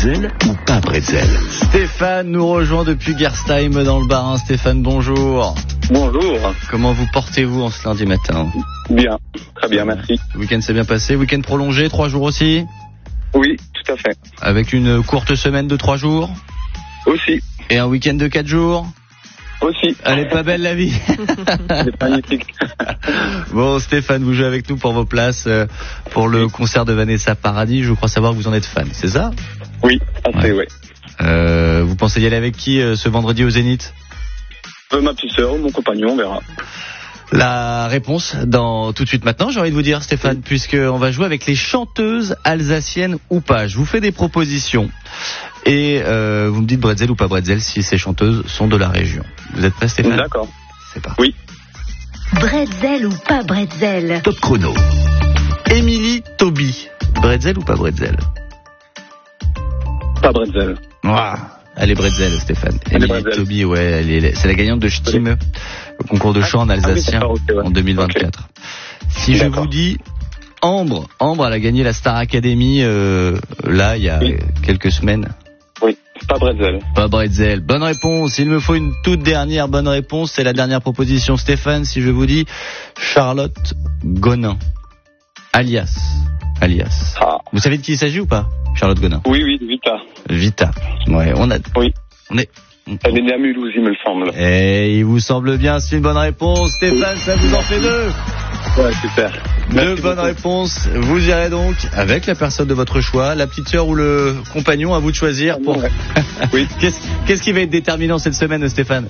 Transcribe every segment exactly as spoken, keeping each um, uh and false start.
bretzel ou pas bretzel? Stéphane nous rejoint depuis Gerstheim dans le Bas-Rhin. Stéphane, bonjour. Bonjour. Comment vous portez-vous en ce lundi matin? Bien, très bien, merci. Le week-end s'est bien passé, week-end prolongé, trois jours aussi? Oui, tout à fait. Avec une courte semaine de trois jours? Aussi. Et un week-end de quatre jours? Aussi. Elle est pas belle la vie. C'est magnifique. Bon, Stéphane, vous jouez avec nous pour vos places euh, pour le concert de Vanessa Paradis. Je crois savoir que vous en êtes fan, c'est ça? Oui, assez, Ouais. ouais. Euh, vous pensez y aller avec qui euh, ce vendredi au Zénith? Euh, ma petite sœur, mon compagnon, on verra. La réponse dans tout de suite maintenant, j'ai envie de vous dire, Stéphane, puisqu'on va jouer avec les chanteuses alsaciennes ou pas. Je vous fais des propositions et euh, vous me dites bretzel ou pas bretzel si ces chanteuses sont de la région. Vous êtes prêts, Stéphane? D'accord. C'est parti. Oui. Bretzel ou pas bretzel? Top chrono. Émilie Toby, bretzel ou pas bretzel? Pas bretzel. Ah, elle est bretzel, Stéphane. Elle est Émilie bretzel. Toby, ouais, elle est, c'est la gagnante de Stimme, le concours de chant en alsacien Ah oui, d'accord, ok, ouais. en deux mille vingt-quatre. Si je D'accord. vous dis Ambre, Ambre, elle a gagné la Star Academy euh, là il y a Oui. quelques semaines. Oui, pas bretzel. Pas bretzel. Bonne réponse. Il me faut une toute dernière bonne réponse. C'est la dernière proposition, Stéphane. Si je vous dis Charlotte Gonin, alias, alias. Ah. Vous savez de qui il s'agit ou pas, Charlotte Gonin? Oui, oui, Vita. Vita. Ouais, on a. Oui. On est. Elle est née à Mulhouse, il me semble. Et il vous semble bien, c'est une bonne réponse. Stéphane, ça vous en fait deux. Ouais, super. Deux Merci bonnes beaucoup. réponses. Vous irez donc avec la personne de votre choix, la petite sœur ou le compagnon, à vous de choisir. Pour... Ouais. Oui. Qu'est-ce, qu'est-ce qui va être déterminant cette semaine, Stéphane?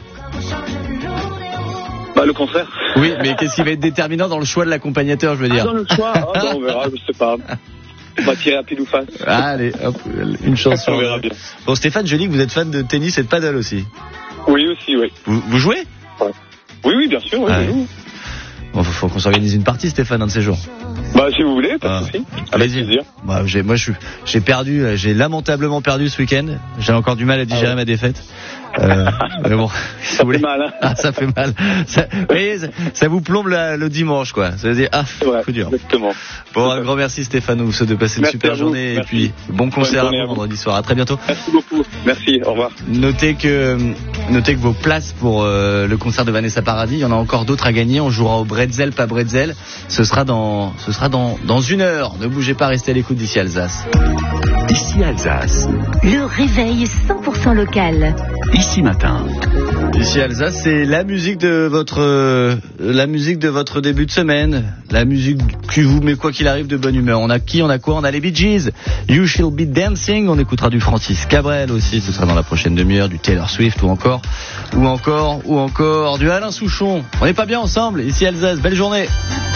Bah, le concert. Oui, mais qu'est-ce qui va être déterminant dans le choix de l'accompagnateur, je veux Ah, dire? dans le choix. Ah, bah, on verra, je sais pas. On va tirer à pile ou face. Allez, hop, une chance sur On verra deux. bien. Bon, Stéphane, je lis que vous êtes fan de tennis et de paddle aussi. Oui, aussi, oui. Vous, vous jouez? Oui, oui, bien sûr, oui. Ah oui. ouais. Bon, faut, faut qu'on s'organise une partie, Stéphane, un de ces jours. Bah, si vous voulez, pas Ah. de souci. Avec Vas-y. plaisir. Bah, j'ai, moi, je suis, j'ai perdu, euh, j'ai lamentablement perdu ce week-end. J'ai encore du mal à digérer Ah ouais. ma défaite. Euh, mais bon, si Ça vous voulez. fait mal, hein. Ah, ça fait mal. Ça, vous voyez, ça, ça vous plombe la- le dimanche, quoi. Ça veut dire, ah, C'est vrai, coup dur. exactement. Bon, un grand merci, Stéphane. Vous souhaite de passer une Merci super à vous. journée. Merci. Et puis, bon concert à journée vous à vous. vendredi soir. À très bientôt. Merci beaucoup. Merci, au revoir. Notez que, notez que vos places pour euh, le concert de Vanessa Paradis, il y en a encore d'autres à gagner. On jouera au bretzel, pas bretzel. Ce sera dans, ce sera dans, dans une heure. Ne bougez pas, restez à l'écoute d'ici Alsace. Ici Alsace. Le réveil cent pour cent local. Ici matin. Ici Alsace, c'est la musique de votre, euh, la musique de votre début de semaine, la musique qui vous met quoi qu'il arrive de bonne humeur. On a qui, on a quoi? On a les Bee Gees, You Shall Be Dancing. On écoutera du Francis Cabrel aussi. Ce sera dans la prochaine demi-heure, du Taylor Swift ou encore, ou encore, ou encore du Alain Souchon. On n'est pas bien ensemble. Ici Alsace, belle journée.